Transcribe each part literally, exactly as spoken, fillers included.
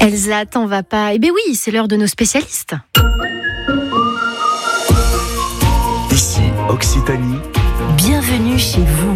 Elsa, t'en vas pas? Eh bien oui, c'est l'heure de nos spécialistes. Ici, Occitanie. Bienvenue chez vous.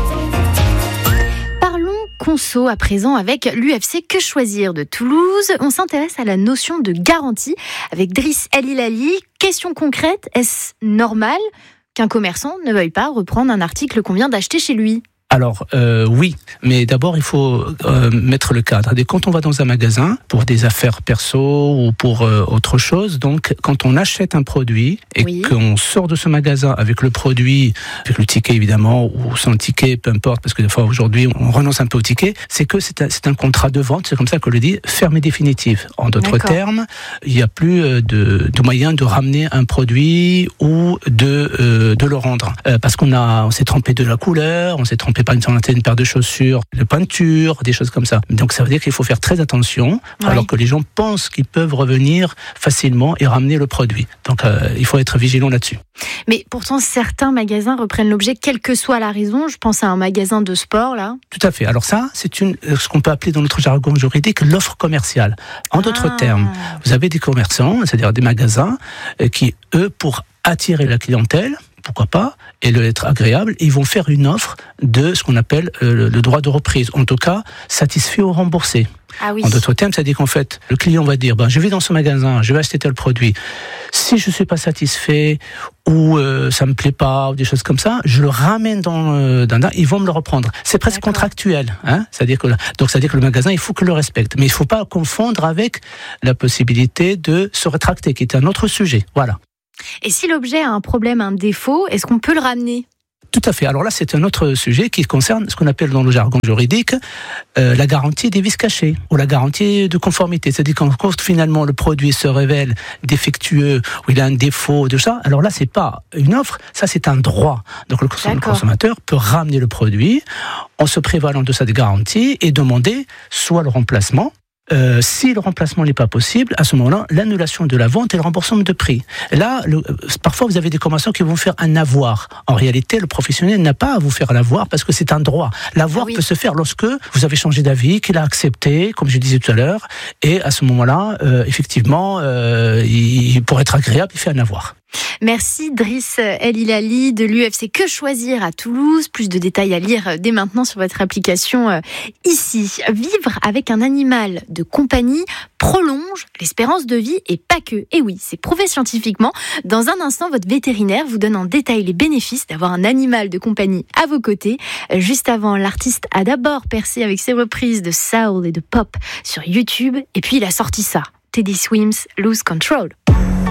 Parlons conso à présent avec l'U F C Que Choisir de Toulouse. On s'intéresse à la notion de garantie avec Driss El Hilali. Question concrète, est-ce normal qu'un commerçant ne veuille pas reprendre un article qu'on vient d'acheter chez lui ? Alors euh, oui, mais d'abord il faut euh, mettre le cadre. Et quand on va dans un magasin pour des affaires perso ou pour euh, autre chose, donc quand on achète un produit et oui. qu'on sort de ce magasin avec le produit, avec le ticket évidemment ou sans le ticket, peu importe, parce que des fois aujourd'hui on renonce un peu au ticket, c'est que c'est un, c'est un contrat de vente, c'est comme ça qu'on le dit, ferme et définitif. En d'autres D'accord. termes, il n'y a plus de, de moyen de ramener un produit ou de euh, de le rendre, euh, parce qu'on a on s'est trompé de la couleur, on s'est trompé par exemple une paire de chaussures, de peinture, des choses comme ça. Donc ça veut dire qu'il faut faire très attention, oui. alors que les gens pensent qu'ils peuvent revenir facilement et ramener le produit. Donc euh, il faut être vigilant là-dessus. Mais pourtant certains magasins reprennent l'objet quelle que soit la raison. Je pense à un magasin de sport là. Tout à fait. Alors ça, c'est une ce qu'on peut appeler dans notre jargon juridique l'offre commerciale. En ah. d'autres termes, vous avez des commerçants, c'est-à-dire des magasins qui eux pour attirer la clientèle, pourquoi pas, et le être agréable, ils vont faire une offre de ce qu'on appelle euh, le droit de reprise, en tout cas satisfait ou remboursé. Ah oui. En d'autres termes, ça dit qu'en fait, le client va dire, ben, je vais dans ce magasin, je vais acheter tel produit. Si je ne suis pas satisfait ou euh, ça me plaît pas ou des choses comme ça, je le ramène dans, euh, dans ils vont me le reprendre. C'est presque D'accord. contractuel, hein. C'est-à-dire que donc ça veut dire que le magasin, il faut que le respecte, mais il ne faut pas confondre avec la possibilité de se rétracter, qui est un autre sujet. Voilà. Et si l'objet a un problème, un défaut, est-ce qu'on peut le ramener ? Tout à fait. Alors là, c'est un autre sujet qui concerne ce qu'on appelle dans le jargon juridique euh, la garantie des vices cachés ou la garantie de conformité. C'est-à-dire quand finalement le produit se révèle défectueux ou il a un défaut de ça, alors là, c'est pas une offre, ça c'est un droit. Donc le consommateur peut ramener le produit en se prévalant de cette garantie et demander soit le remplacement. Euh, si le remplacement n'est pas possible, à ce moment-là, l'annulation de la vente et le remboursement de prix. Là, le, parfois, vous avez des commerçants qui vont faire un avoir. En réalité, le professionnel n'a pas à vous faire l'avoir parce que c'est un droit. L'avoir ah oui. peut se faire lorsque vous avez changé d'avis, qu'il a accepté, comme je disais tout à l'heure, et à ce moment-là, euh, effectivement, euh, il, pour être agréable, il fait un avoir. Merci Driss El Hilali de l'U F C Que Choisir à Toulouse. Plus de détails à lire dès maintenant sur votre application ici. Vivre avec un animal de compagnie prolonge l'espérance de vie et pas que. Et oui, c'est prouvé scientifiquement. Dans un instant, votre vétérinaire vous donne en détail les bénéfices d'avoir un animal de compagnie à vos côtés. Juste avant, l'artiste a d'abord percé avec ses reprises de soul et de pop sur YouTube. Et puis il a sorti ça. Teddy Swims, Lose Control.